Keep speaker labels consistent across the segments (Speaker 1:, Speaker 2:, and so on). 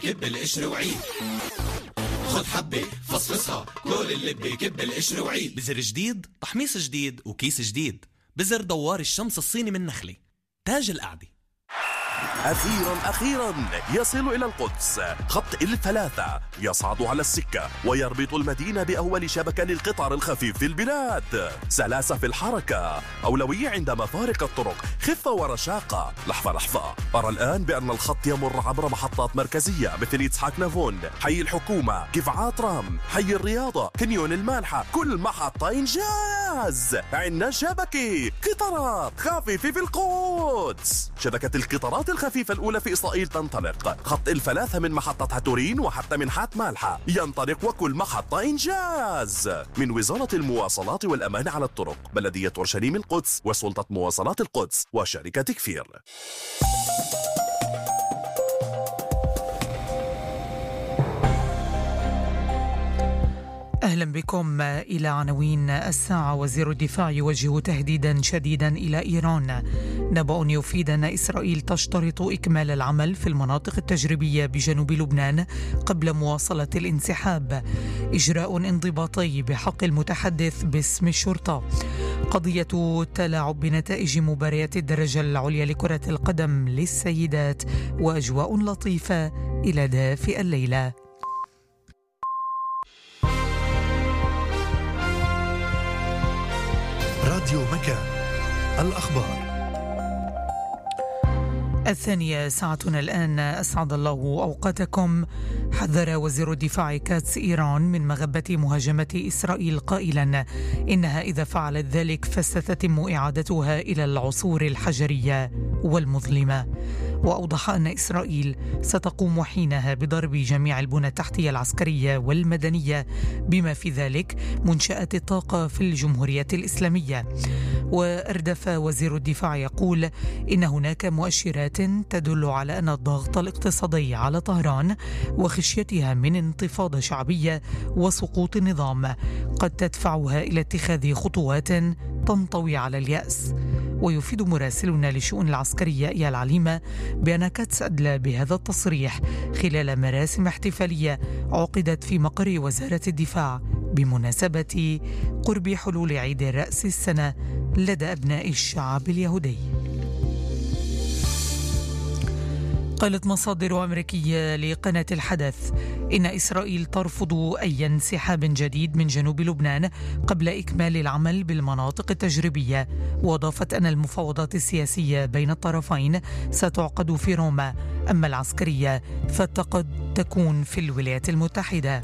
Speaker 1: كب القشر وعيد. خد حبة فصفصها كل اللبة، كب القشر وعيد.
Speaker 2: بزر جديد، تحميص جديد، وكيس جديد. بزر دوار الشمس الصيني من نخلة، تاج القعدة.
Speaker 3: أخيرا يصل إلى القدس خط الثلاثة، يصعد على السكة ويربط المدينة بأول شبكة للقطار الخفيف في البلاد. سلاسة في الحركة، أولوية عند مفارق الطرق، خفة ورشاقة. لحظة، أرى الآن بأن الخط يمر عبر محطات مركزية مثل إسحاق نافون، حي الحكومة، كفعات رام، حي الرياضة، كنيون المانحة. كل محطة إنجاز. عندنا شبكة قطارات خفيفة في القدس. شبكة القطارات الخفيفة الأولى في إسرائيل تنطلق. خط الثلاثة من محطة هاتورين وحتى منحات مالحة ينطلق، وكل محطة إنجاز. من وزارة المواصلات والأمان على الطرق، بلدية أورشليم القدس، وسلطة مواصلات القدس، وشركة كفير.
Speaker 4: أهلا بكم إلى عناوين الساعة. وزير الدفاع يوجه تهديدا شديدا إلى إيران. نبأ يفيد أن إسرائيل تشترط إكمال العمل في المناطق التجريبية بجنوب لبنان قبل مواصلة الانسحاب. إجراء انضباطي بحق المتحدث باسم الشرطة. قضية التلاعب بنتائج مباريات الدرجة العليا لكرة القدم للسيدات، وأجواء لطيفة إلى دافئ الليلة.
Speaker 5: راديو مكان، الأخبار.
Speaker 4: الثانية ساعتنا الآن، أسعد الله أوقاتكم. حذر وزير الدفاع كاتس إيران من مغبة مهاجمة إسرائيل قائلا إنها إذا فعلت ذلك فستتم إعادتها إلى العصور الحجرية والمظلمة. وأوضح أن إسرائيل ستقوم حينها بضرب جميع البنى التحتية العسكرية والمدنية بما في ذلك منشآت الطاقة في الجمهورية الإسلامية. وأردف وزير الدفاع يقول إن هناك مؤشرات تدل على أن الضغط الاقتصادي على طهران وخشيتها من انتفاضة شعبية وسقوط النظام قد تدفعها إلى اتخاذ خطوات تنطوي على اليأس. ويفيد مراسلنا للشؤون العسكرية إيال عليمة بأن كاتس أدلى بهذا التصريح خلال مراسم احتفالية عقدت في مقر وزارة الدفاع بمناسبة قرب حلول عيد رأس السنة لدى أبناء الشعب اليهودي. قالت مصادر أمريكية لقناة الحدث إن إسرائيل ترفض أي انسحاب جديد من جنوب لبنان قبل إكمال العمل بالمناطق التجريبية. وأضافت أن المفاوضات السياسية بين الطرفين ستعقد في روما، أما العسكرية فقد تكون في الولايات المتحدة.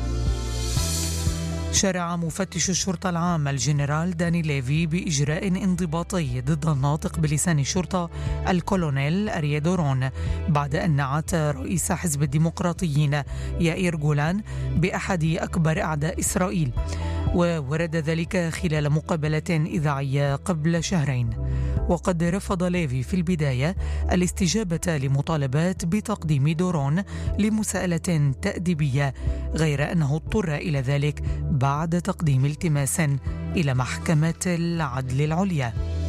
Speaker 4: شرع مفتش الشرطة العام الجنرال داني ليفي بإجراء انضباطي ضد الناطق بلسان الشرطة الكولونيل أريا دورون بعد أن نعت رئيس حزب الديمقراطيين يائير غولان بأحد أكبر أعداء إسرائيل. وورد ذلك خلال مقابلة إذاعية قبل شهرين. وقد رفض ليفي في البداية الاستجابة لمطالبات بتقديم دورون لمساءلة تأديبية، غير أنه اضطر إلى ذلك بعد تقديم التماس إلى محكمة العدل العليا.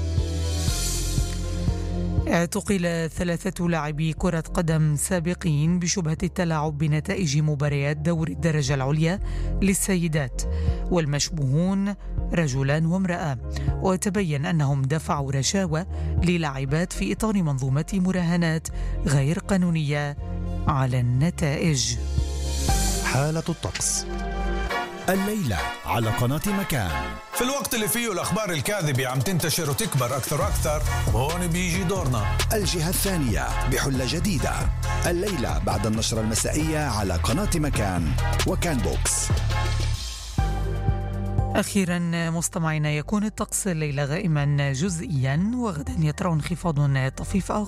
Speaker 4: اعتقل 3 لاعبي كرة قدم سابقين بشبهة التلاعب بنتائج مباريات دور الدرجة العليا للسيدات، والمشبوهون رجلان وامرأة. وتبين أنهم دفعوا رشاوى للاعبات في إطار منظومة مراهنات غير قانونية على النتائج.
Speaker 5: حالة الطقس
Speaker 6: الليلة على قناة مكان.
Speaker 7: في الوقت اللي فيه الأخبار الكاذبة عم تنتشر وتكبر أكثر وأكثر، وهون بيجي دورنا.
Speaker 6: الجهة الثانية بحلة جديدة الليلة بعد النشرة المسائية على قناة مكان وكان بوكس.
Speaker 4: أخيرا مستمعينا، يكون الطقس الليلة غائما جزئيا، وغدا يطرأ انخفاض طفيف